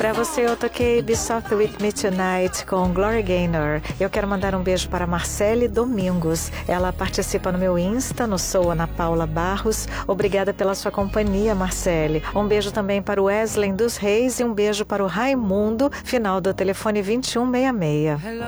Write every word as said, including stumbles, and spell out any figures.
Pra você eu toquei Be Soft With Me Tonight com Gloria Gaynor. Eu quero mandar um beijo para Marcele Domingos. Ela participa no meu Insta, no Sou Ana Paula Barros. Obrigada pela sua companhia, Marcele. Um beijo também para o Wesley dos Reis e um beijo para o Raimundo, final do telefone vinte e um sessenta e seis.